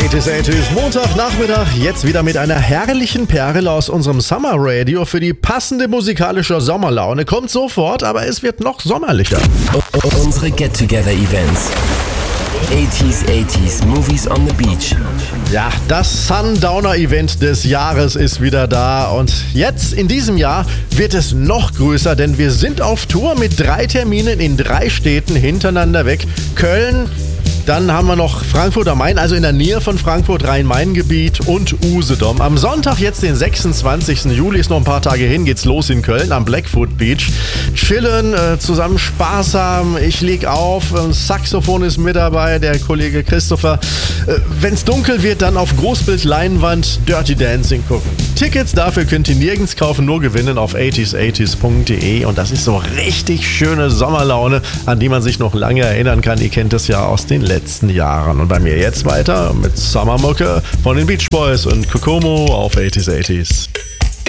80s, Montagnachmittag, jetzt wieder mit einer herrlichen Perle aus unserem Summer Radio für die passende musikalische Sommerlaune. Kommt sofort, aber es wird noch sommerlicher. Unsere Get-Together-Events. 80s, Movies on the Beach. Ja, das Sundowner-Event des Jahres ist wieder da und jetzt in diesem Jahr wird es noch größer, denn wir sind auf Tour mit 3 Terminen in 3 Städten hintereinander weg. Köln, dann haben wir noch Frankfurt am Main, also in der Nähe von Frankfurt, Rhein-Main-Gebiet und Usedom. Am Sonntag, jetzt den 26. Juli, ist noch ein paar Tage hin, geht's los in Köln am Blackfoot Beach. Chillen, zusammen Spaß haben, ich leg auf, Saxophon ist mit dabei, der Kollege Christopher. Wenn's dunkel wird, dann auf Großbildleinwand Dirty Dancing gucken. Tickets dafür könnt ihr nirgends kaufen, nur gewinnen auf 80s80s.de und das ist so richtig schöne Sommerlaune, an die man sich noch lange erinnern kann. Ihr kennt das ja aus den letzten Jahren. Und bei mir jetzt weiter mit Sommermucke von den Beach Boys und Kokomo auf 80s80s.